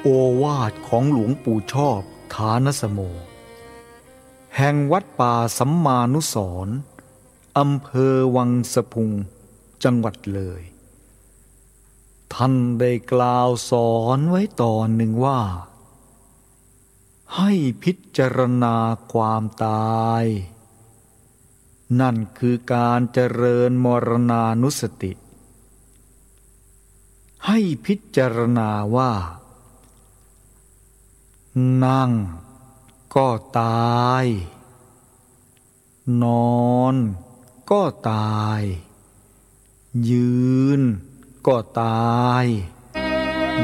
โอวาทของหลวงปู่ชอบฐานสโมแห่งวัดป่าสัมมานุสรณ์อำเภอวังสะพุงจังหวัดเลยท่านได้กล่าวสอนไว้ตอนหนึ่งว่าให้พิจารณาความตายนั่นคือการเจริญมรณานุสติให้พิจารณาว่านั่งก็ตายนอนก็ตายยืนก็ตาย